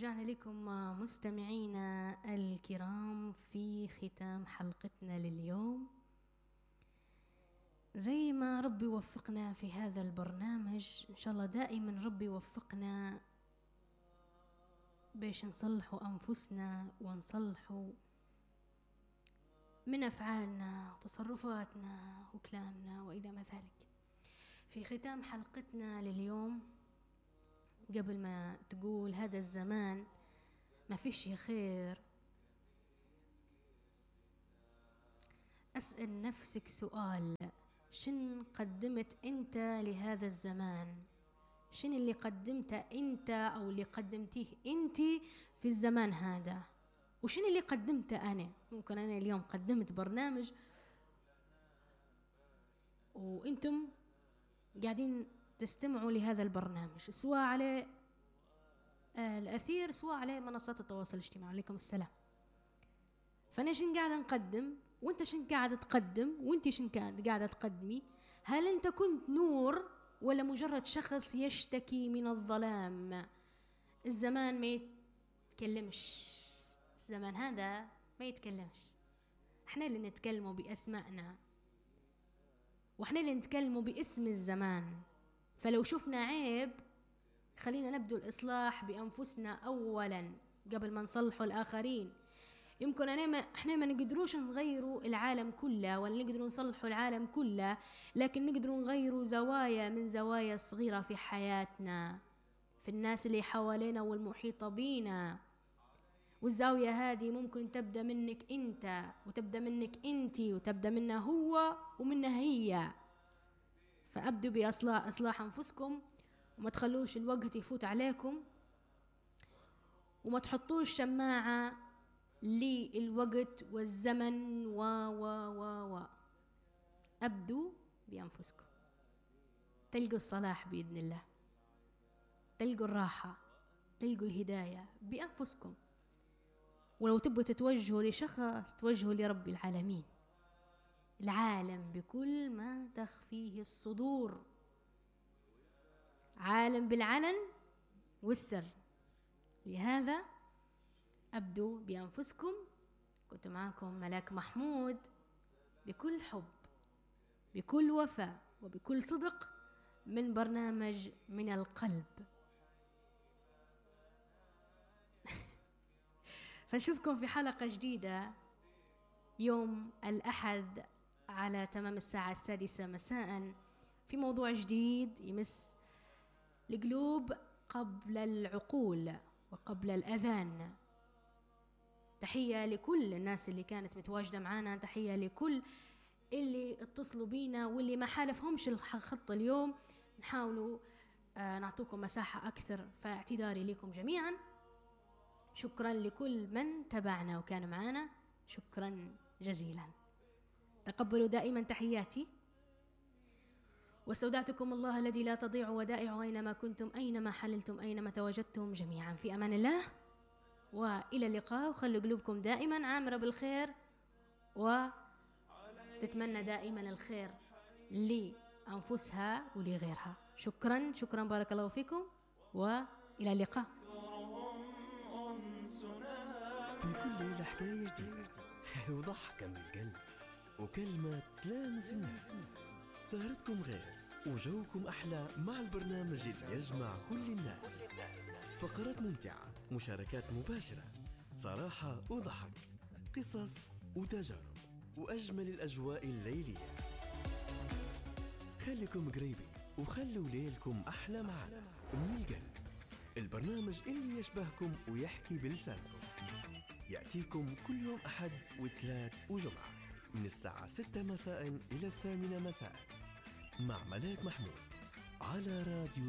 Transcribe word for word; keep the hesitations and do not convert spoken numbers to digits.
رجعنا لكم مستمعينا الكرام في ختام حلقتنا لليوم. زي ما ربي وفقنا في هذا البرنامج، إن شاء الله دائما ربي وفقنا باش نصلحوا أنفسنا ونصلحوا من أفعالنا وتصرفاتنا وكلامنا وإلى ما ذلك. في ختام حلقتنا لليوم، قبل ما تقول هذا الزمان ما فيش خير، أسأل نفسك سؤال: شن قدمت أنت لهذا الزمان؟ شن اللي قدمته أنت أو اللي قدمتيه أنت في الزمان هذا؟ وشن اللي قدمته أنا؟ ممكن أنا اليوم قدمت برنامج وأنتم قاعدين تستمعوا لهذا البرنامج، سواء على الأثير سواء على منصات التواصل الاجتماعي. عليكم السلام. فأنا شن قاعدة نقدم وانت شن قاعدة تقدم وانت شن قاعدة تقدمي؟ هل انت كنت نور ولا مجرد شخص يشتكي من الظلام؟ الزمان ما يتكلمش، الزمان هذا ما يتكلمش. احنا اللي نتكلموا بأسمائنا واحنا اللي نتكلموا باسم الزمان. فلو شفنا عيب خلينا نبدو الإصلاح بأنفسنا أولا قبل ما نصلحوا الآخرين. يمكن أنا ما احنا ما نقدروش نغيروا العالم كله ولا نقدروا نصلحوا العالم كله، لكن نقدروا نغيروا زوايا من زوايا صغيرة في حياتنا، في الناس اللي حوالينا والمحيطة بينا. والزاوية هذه ممكن تبدأ منك انت وتبدأ منك انتي وتبدأ منها هو ومنها هي. فأبدوا بإصلاح إصلاح أنفسكم، وما تخلوش الوقت يفوت عليكم، وما تحطوش شماعة للوقت والزمن و و و و أبدوا بأنفسكم، تلقوا الصلاح بإذن الله، تلقوا الراحة، تلقوا الهداية بأنفسكم. ولو تبوا تتوجهوا لشخص توجهوا لرب العالمين، العالم بكل ما تخفيه الصدور، عالم بالعلن والسر. لهذا أبدوا بأنفسكم. كنت معكم ملاك محمود بكل حب بكل وفاء وبكل صدق من برنامج من القلب. فنشوفكم في حلقة جديدة يوم الأحد على تمام الساعة السادسة مساء في موضوع جديد يمس القلوب قبل العقول وقبل الأذان. تحية لكل الناس اللي كانت متواجدة معانا، تحية لكل اللي اتصلوا بينا واللي ما حالفهمش الخط اليوم. نحاولوا آه نعطوكم مساحة أكثر، فاعتذاري لكم جميعا. شكرا لكل من تابعنا وكان معنا، شكرا جزيلا. تقبلوا دائما تحياتي، واستودعتكم الله الذي لا تضيع ودائعه أينما كنتم أينما حللتم أينما تواجدتم جميعا. في أمان الله وإلى اللقاء، وخلوا قلوبكم دائما عامرة بالخير وتتمنى دائما الخير لأنفسها ولغيرها. شكرا شكرا، بارك الله فيكم وإلى اللقاء. في كل ليلة حكاية جديدة وضحكة من القلب وكلمة تلامس النفس. سهرتكم غير وجوكم أحلى مع البرنامج اللي يجمع كل الناس. فقرات ممتعة، مشاركات مباشرة، صراحة وضحك، قصص وتجارب، وأجمل الأجواء الليلية. خليكم قريبين وخلوا ليلكم أحلى معنا من القلب. البرنامج اللي يشبهكم ويحكي بلسانكم يأتيكم كل يوم أحد وثلاث وجمعة من الساعة ستة مساء إلى الثامنة مساء مع ملاك محمود على راديو